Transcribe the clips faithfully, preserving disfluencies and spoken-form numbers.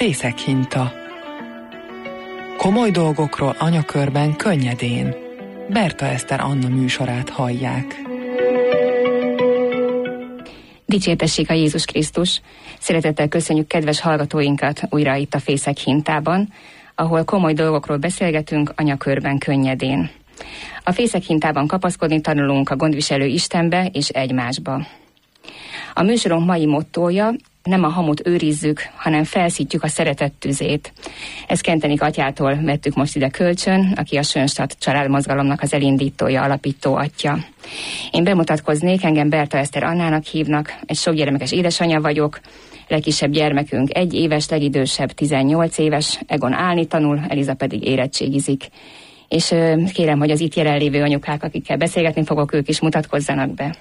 Fészekhinta. Komoly dolgokról anyakörben könnyedén. Berta Eszter Anna műsorát hallják. Dicsértessék a Jézus Krisztus! Szeretettel köszönjük kedves hallgatóinkat újra itt a Fészekhintában, ahol komoly dolgokról beszélgetünk anyakörben könnyedén. A Fészekhintában kapaszkodni tanulunk a gondviselő Istenbe és egymásba. A műsorunk mai mottója: nem a hamut őrizzük, hanem felszítjük a szeretet tüzét. Ezt Kentenik atyától vettük most ide kölcsön, aki a Sönstadt családmozgalomnak az elindítója, alapító atya. Én bemutatkoznék, engem Berta Eszter Annának hívnak, egy sokgyermekes édesanyja vagyok, legkisebb gyermekünk egy éves, legidősebb tizennyolc éves, Egon állni tanul, Eliza pedig érettségizik. És kérem, hogy az itt jelenlévő anyukák, akikkel beszélgetni fogok, ők is mutatkozzanak be.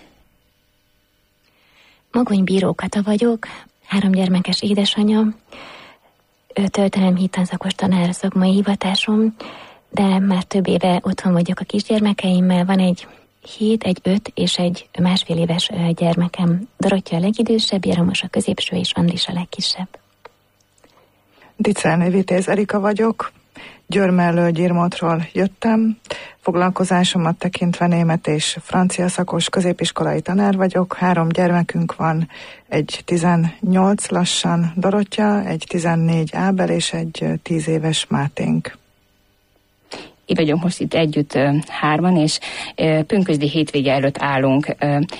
Magony Bíró Kata vagyok, három gyermekes édesanyja, töltelem hittanszakos tanár szakmai hivatásom, de már több éve otthon vagyok a kisgyermekeimmel. Van egy hét, egy öt és egy másfél éves gyermekem. Dorottya a legidősebb, Jeromos a középső és Andris a legkisebb. Dicelné Vitéz Erika vagyok, Győr-mellől Gyirmótról jöttem, foglalkozásomat tekintve német és francia szakos középiskolai tanár vagyok, három gyermekünk van, egy tizennyolc lassan Dorottya, egy tizennégy Ábel és egy tíz éves Máténk. Itt vagyunk most itt együtt hárman, és pünkösdi hétvége előtt állunk.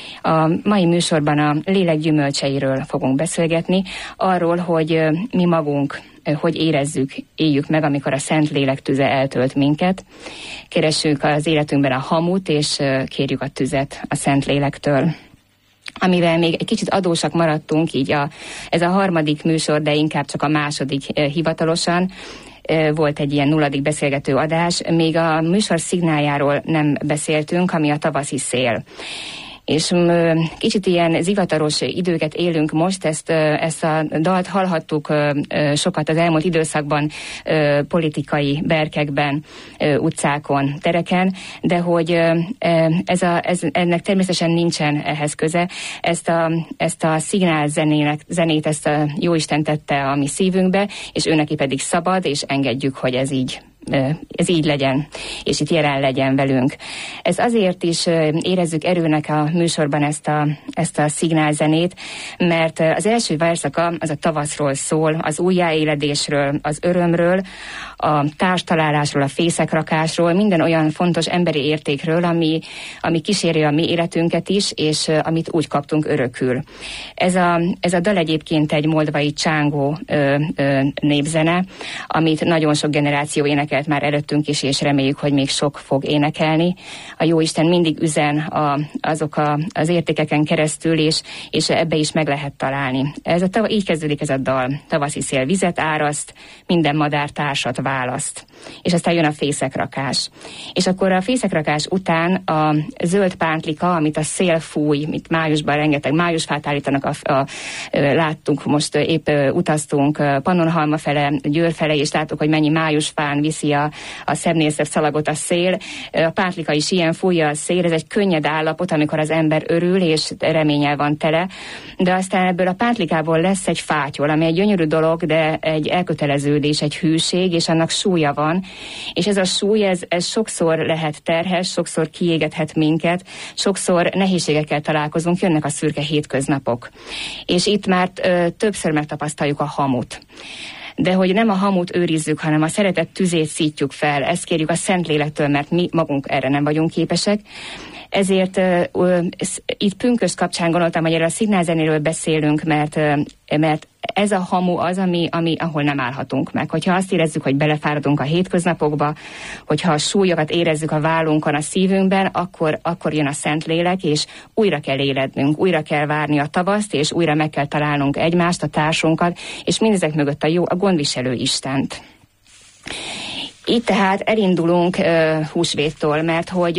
A mai műsorban a lélek gyümölcseiről fogunk beszélgetni, arról, hogy mi magunk hogy érezzük, éljük meg, amikor a Szentlélek tüze eltölt minket. Keressük az életünkben a hamut, és kérjük a tüzet a Szentlélektől. Amivel még egy kicsit adósak maradtunk, így a, ez a harmadik műsor, de inkább csak a második hivatalosan. Volt egy ilyen nulladik beszélgető adás, még a műsor szignáljáról nem beszéltünk, ami a tavaszi szél. És kicsit ilyen zivataros időket élünk most, ezt, ezt a dalt hallhattuk sokat az elmúlt időszakban, politikai berkekben, utcákon, tereken, de hogy ez a, ez, ennek természetesen nincsen ehhez köze. Ezt a, ezt a szignál zenének, zenét, ezt a Jóisten tette a mi szívünkbe, és ő neki pedig szabad, és engedjük, hogy ez így ez így legyen, és itt jelen legyen velünk. Ez azért is érezzük erőnek a műsorban ezt a, ezt a szignálzenét, mert az első verszaka az a tavaszról szól, az újjáéledésről, az örömről, a társtalálásról, a fészekrakásról, minden olyan fontos emberi értékről, ami, ami kíséri a mi életünket is, és amit úgy kaptunk örökül. Ez a, ez a dal egyébként egy moldvai csángó ö, ö, népzene, amit nagyon sok generáció énekelt már előttünk is, és reméljük, hogy még sok fog énekelni. A Jóisten mindig üzen a, azok a, az értékeken keresztül, és, és ebbe is meg lehet találni. Ez a, így kezdődik ez a dal. Tavaszi szél vizet áraszt, minden madár társat választ. És aztán jön a fészekrakás. És akkor a fészekrakás után a zöld pántlika, amit a szél fúj, mint májusban rengeteg májusfát állítanak, a, a, láttunk most, épp utaztunk Pannonhalma fele, Győr fele, és láttuk, hogy mennyi májusfán viszi a, a szebbnél szebb szalagot a szél. A pántlika is ilyen, fújja a szél, ez egy könnyed állapot, amikor az ember örül, és reménnyel van tele. De aztán ebből a pántlikából lesz egy fátyol, ami egy gyönyörű dolog, de egy elköteleződés, egy hűség, és annak súlya van. És ez a súly, ez, ez sokszor lehet terhes, sokszor kiégethet minket, sokszor nehézségekkel találkozunk, jönnek a szürke hétköznapok. És itt már ö, többször megtapasztaljuk a hamut. De hogy nem a hamut őrizzük, hanem a szeretet tüzét szítjuk fel, ezt kérjük a Szentlélektől, mert mi magunk erre nem vagyunk képesek. Ezért uh, uh, itt pünkösd kapcsán gondoltam, hogy erről a szignálzenéről beszélünk, mert, uh, mert ez a hamu az, ami, ami, ahol nem állhatunk meg. Hogyha azt érezzük, hogy belefáradunk a hétköznapokba, hogyha a súlyokat érezzük a vállunkon, a szívünkben, akkor, akkor jön a Szentlélek, és újra kell élednünk, újra kell várni a tavaszt, és újra meg kell találnunk egymást, a társunkat, és mindezek mögött a jó, a gondviselő Istent. Itt tehát elindulunk uh, húsvéttól, mert hogy uh,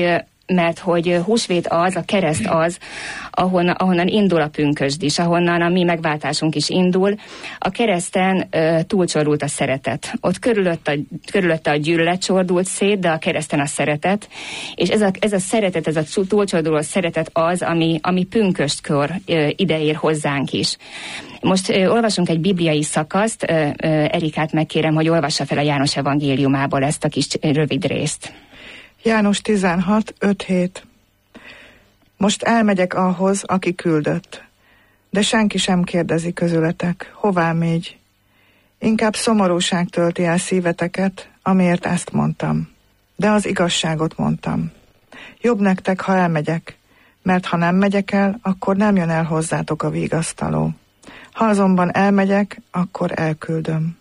mert hogy húsvét az, a kereszt az, ahonnan, ahonnan indul a pünkösd is, ahonnan a mi megváltásunk is indul. A kereszten uh, túlcsordult a szeretet. Ott körülötte a, körülötte a gyűlölet csordult szét, de a kereszten a szeretet. És ez a, ez a szeretet, ez a túlcsorduló szeretet az, ami, ami pünköstkor uh, ideér hozzánk is. Most uh, olvasunk egy bibliai szakaszt, uh, uh, Erikát megkérem, hogy olvassa fel a János evangéliumából ezt a kis rövid részt. János tizenhat, öt hét. Most elmegyek ahhoz, aki küldött, de senki sem kérdezi közületek, hová megy. Inkább szomorúság tölti el szíveteket, amiért ezt mondtam. De az igazságot mondtam. Jobb nektek, ha elmegyek, mert ha nem megyek el, akkor nem jön el hozzátok a vigasztaló. Ha azonban elmegyek, akkor elküldöm.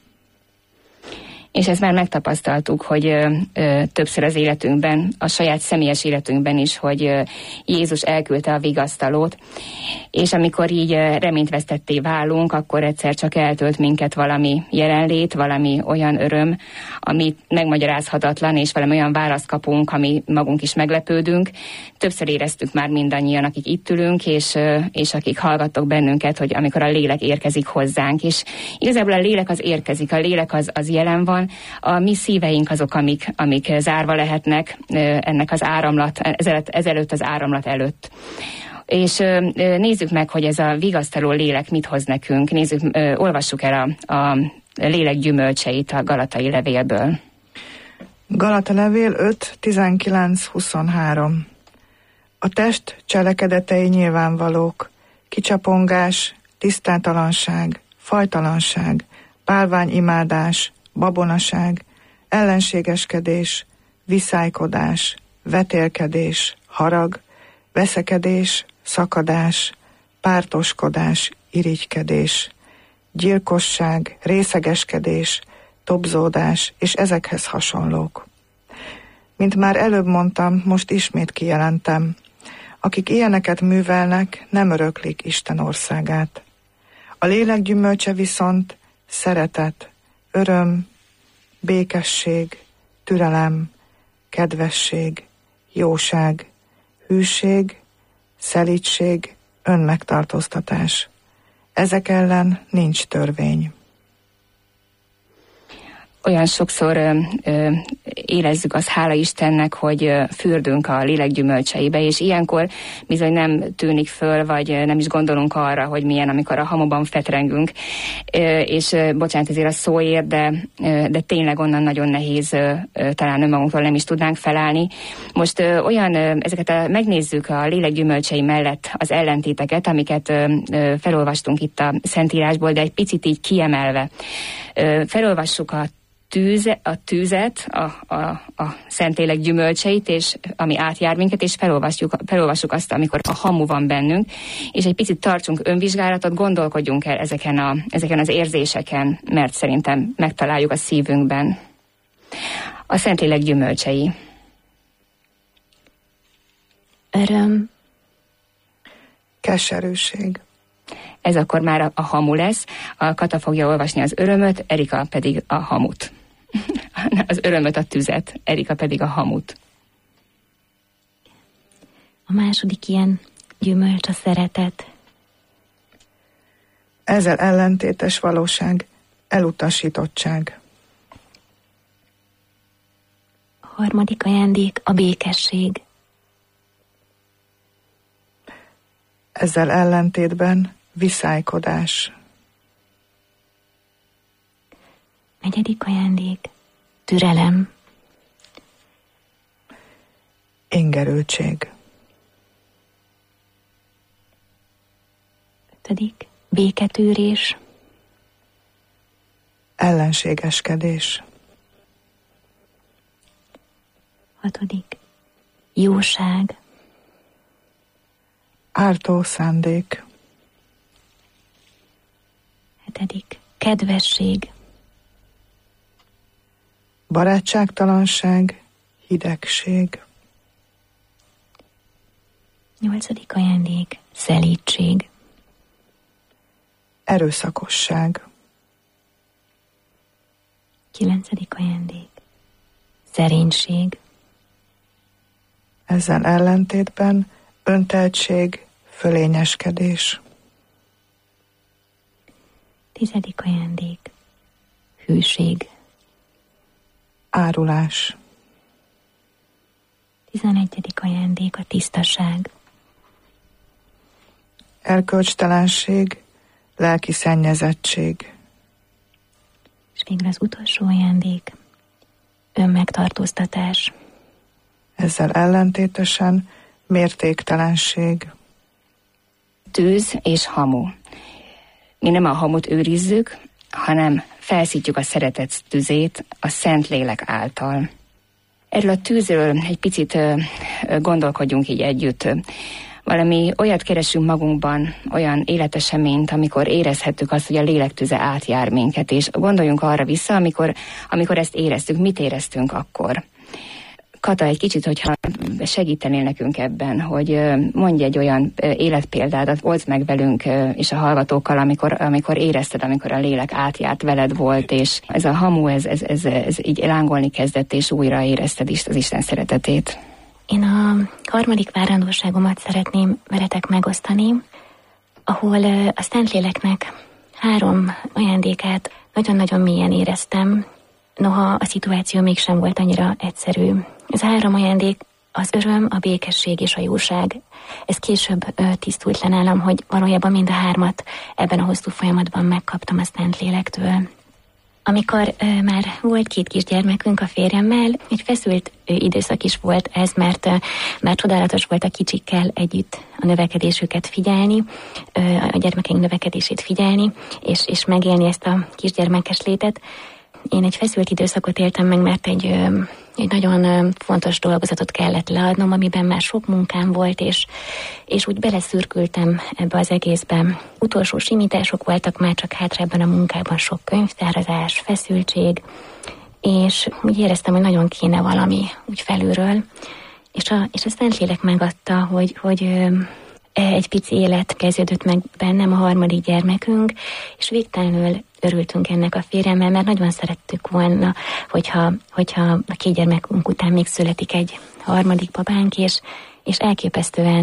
És ezt már megtapasztaltuk, hogy ö, ö, többször az életünkben, a saját személyes életünkben is, hogy ö, Jézus elküldte a vigasztalót, és amikor így ö, reményvesztetté válunk, akkor egyszer csak eltölt minket valami jelenlét, valami olyan öröm, ami megmagyarázhatatlan, és valami olyan választ kapunk, ami magunk is meglepődünk. Többször éreztük már mindannyian, akik itt ülünk, és, ö, és akik hallgattok bennünket, hogy amikor a lélek érkezik hozzánk, és igazából a lélek az érkezik, a lélek az, az jelen van. A mi szíveink azok, amik, amik zárva lehetnek ennek az áramlat, ezelőtt, ezelőtt az áramlat előtt. És nézzük meg, hogy ez a vigasztaló lélek mit hoz nekünk. Nézzük, olvassuk el a, a lélek gyümölcseit a Galatai levélből. Galata levél öt, tizenkilenc, huszonhárom. A test cselekedetei nyilvánvalók, kicsapongás, tisztátalanság, fajtalanság, bálványimádás, babonaság, ellenségeskedés, viszálykodás, vetélkedés, harag, veszekedés, szakadás, pártoskodás, irigykedés, gyilkosság, részegeskedés, tobzódás és ezekhez hasonlók. Mint már előbb mondtam, most ismét kijelentem, akik ilyeneket művelnek, nem öröklik Isten országát. A lélek gyümölcse viszont szeretet, öröm, békesség, türelem, kedvesség, jóság, hűség, szelídség, önmegtartóztatás. Ezek ellen nincs törvény. Olyan sokszor ö, ö, érezzük azt, hála Istennek, hogy ö, fürdünk a lélek gyümölcseibe, és ilyenkor bizony nem tűnik föl, vagy nem is gondolunk arra, hogy milyen, amikor a hamuban fetrengünk. Ö, és ö, bocsánat ezért a szóért, de, ö, de tényleg onnan nagyon nehéz, ö, ö, talán önmagunktól nem is tudnánk felállni. Most ö, olyan, ö, ezeket a, megnézzük a lélek gyümölcsei mellett az ellentéteket, amiket ö, ö, felolvastunk itt a Szentírásból, de egy picit így kiemelve. Ö, felolvassuk a Tűze, a tűzet, a, a, a Szentlélek gyümölcseit, és ami átjár minket, és felolvassuk, felolvassuk azt, amikor a hamu van bennünk, és egy picit tartsunk önvizsgálatot, gondolkodjunk el ezeken, a, ezeken az érzéseken, mert szerintem megtaláljuk a szívünkben. A Szentlélek gyümölcsei. Öröm. Keserűség. Ez akkor már a, a hamu lesz. A Kata fogja olvasni az örömöt, Erika pedig a hamut. Az örömöt, a tüzet, Erika pedig a hamut. A második ilyen gyümölcs a szeretet. Ezzel ellentétes valóság, elutasítottság. A harmadik ajándék a békesség. Ezzel ellentétben viszálykodás. Negyedik ajándék, türelem. Ingerültség. Ötödik, béketűrés. Ellenségeskedés. Hatodik, jóság. Ártó szándék. Hetedik, kedvesség. Barátságtalanság, hidegség. Nyolcadik ajándék, szelídség. Erőszakosság. Kilencedik ajándék, szerénység. Ezzel ellentétben önteltség, fölényeskedés. Tizedik ajándék. Hűség. Árulás. Tizenegyedik ajándék a tisztaság. Erkölcstelenség, lelki szennyezettség. És végül az utolsó ajándék, önmegtartóztatás. Ezzel ellentétesen mértéktelenség. Tűz és hamu. Mi nem a hamut őrizzük, hanem felszítjuk a szeretet tüzét a Szentlélek által. Erről a tűzről egy picit gondolkodjunk így együtt. Valami olyat keresünk magunkban, olyan életeseményt, amikor érezhettük azt, hogy a lélek tüze átjár minket, és gondoljunk arra vissza, amikor, amikor ezt éreztük, mit éreztünk akkor. Kata, egy kicsit, hogyha segítenél nekünk ebben, hogy mondj egy olyan életpéldádat, old meg velünk és a hallgatókkal, amikor, amikor érezted, amikor a lélek átjárt, veled volt, és ez a hamu, ez, ez, ez, ez így lángolni kezdett, és újra érezted is az Isten szeretetét. Én a harmadik várandóságomat szeretném veletek megosztani, ahol a Szentléleknek három ajándékát nagyon-nagyon mélyen éreztem, noha a szituáció mégsem volt annyira egyszerű. Ez a három ajándék az öröm, a békesség és a jóság. Ez később ö, tisztult le nálam, hogy valójában mind a hármat ebben a hosszú folyamatban megkaptam a Szentlélektől. Amikor ö, már volt két kisgyermekünk a férjemmel, egy feszült ö, időszak is volt ez, mert ö, már csodálatos volt a kicsikkel együtt a növekedésüket figyelni, ö, a gyermekeink növekedését figyelni, és, és megélni ezt a kisgyermekes létet. Én egy feszült időszakot éltem meg, mert egy, egy nagyon fontos dolgozatot kellett leadnom, amiben már sok munkám volt, és, és úgy beleszürkültem ebbe az egészben. Utolsó simítások voltak már csak hátra ebben a munkában, sok könyvtárazás, feszültség, és úgy éreztem, hogy nagyon kéne valami úgy felülről, és a, és a Szentlélek megadta, hogy, hogy egy pici élet kezdődött meg bennem, a harmadik gyermekünk, és végtelenül örültünk ennek a férjemmel, mert nagyon szerettük volna, hogyha, hogyha a két gyermekünk után még születik egy harmadik babánk, és, és elképesztően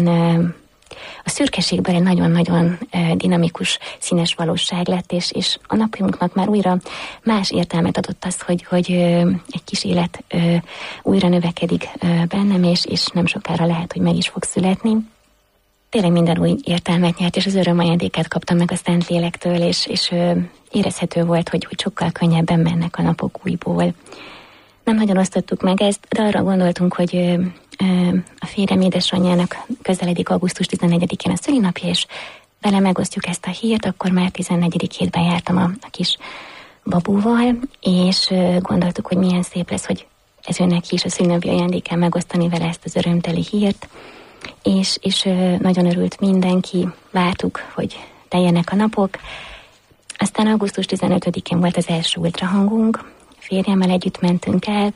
a szürkeségben egy nagyon-nagyon dinamikus, színes valóság lett, és, és a napjunknak már újra más értelmet adott az, hogy, hogy egy kis élet újra növekedik bennem, és, és nem sokára lehet, hogy meg is fog születni. Tényleg minden új értelmet nyert, és az öröm ajándékát kaptam meg a Szentlélektől, és, és érezhető volt, hogy, hogy sokkal könnyebben mennek a napok újból. Nem nagyon osztottuk meg ezt, de arra gondoltunk, hogy ö, ö, a férjem édesanyjának közeledik augusztus tizennegyedikén a szülinapja, és vele megosztjuk ezt a hírt, akkor már tizennegyedik hétben jártam a, a kis babúval, és ö, gondoltuk, hogy milyen szép lesz, hogy ez önnek is a szülinapi ajándékán megosztani vele ezt az örömteli hírt, és, és ö, nagyon örült mindenki, vártuk, hogy teljenek a napok. Aztán augusztus tizenötödikén volt az első ultrahangunk, férjemmel együtt mentünk el,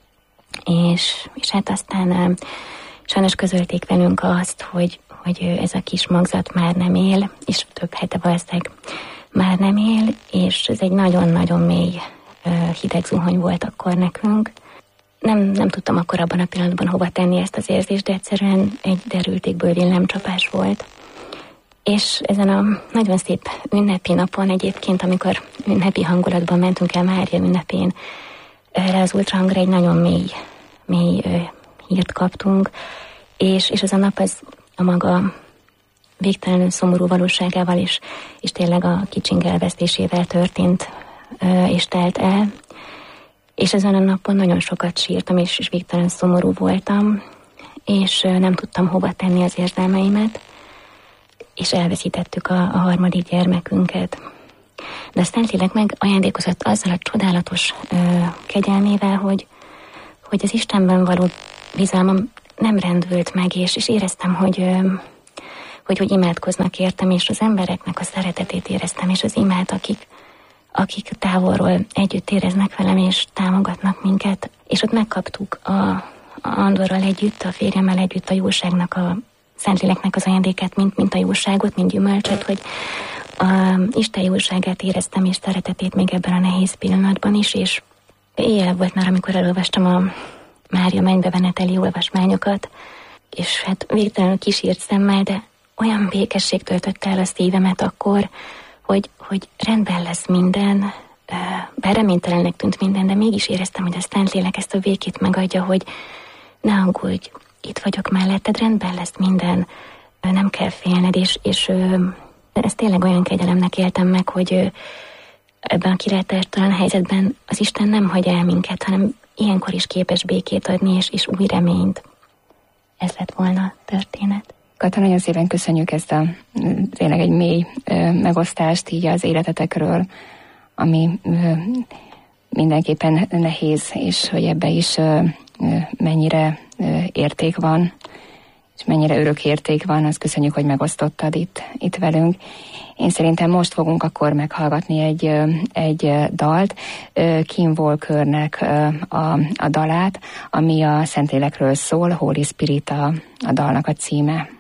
és, és hát aztán sajnos közölték velünk azt, hogy, hogy ez a kis magzat már nem él, és több hete valószínűleg már nem él, és ez egy nagyon-nagyon mély hideg zuhany volt akkor nekünk. Nem, nem tudtam akkor abban a pillanatban hova tenni ezt az érzést, de egyszerűen egy derültékből villámcsapás volt. És ezen a nagyon szép ünnepi napon egyébként, amikor ünnepi hangulatban mentünk el Mária ünnepén, erre az ultrahangra egy nagyon mély, mély ö, hírt kaptunk, és, és az a nap az a maga végtelenül szomorú valóságával is, és tényleg a kicsink elvesztésével történt ö, és telt el. És ezen a napon nagyon sokat sírtam, és, és végtelen szomorú voltam, és ö, nem tudtam hova tenni az érzelmeimet, és elveszítettük a, a harmadik gyermekünket. De a Szentlélek meg ajándékozott azzal a csodálatos ö, kegyelmével, hogy, hogy az Istenben való bizalmam nem rendült meg, és, és éreztem, hogy, ö, hogy, hogy imádkoznak értem, és az embereknek a szeretetét éreztem, és az imát, akik, akik távolról együtt éreznek velem, és támogatnak minket. És ott megkaptuk a, a Andorral együtt, a férjemmel együtt a jóságnak, a Szentléleknek az ajándékát, mint, mint a jóságot, mint gyümölcsöt, hogy a Isten jóságát éreztem, és szeretetét még ebben a nehéz pillanatban is, és éjjel volt már, amikor elolvastam a Mária mennybe meneteli olvasmányokat, és hát végtelenül kísírt szemmel, de olyan békesség töltötte el a szívemet akkor, hogy, hogy rendben lesz minden, bár reménytelennek tűnt minden, de mégis éreztem, hogy a Szentlélek ezt a békét megadja, hogy ne aggódj, itt vagyok melletted, rendben lesz minden, nem kell félned, és, és ezt tényleg olyan kegyelemnek éltem meg, hogy ebben a kilátástalan helyzetben az Isten nem hagy el minket, hanem ilyenkor is képes békét adni, és, és új reményt. Ez lett volna a történet. Kata, nagyon szépen köszönjük ezt a tényleg egy mély ö, megosztást így az életetekről, ami ö, mindenképpen nehéz, és hogy ebbe is ö, ö, mennyire ö, érték van, és mennyire örök érték van, azt köszönjük, hogy megosztottad itt, itt velünk. Én szerintem most fogunk akkor meghallgatni egy, egy dalt, Kim Walkernek a, a dalát, ami a Szentlélekről szól, Holy Spirit a, a dalnak a címe.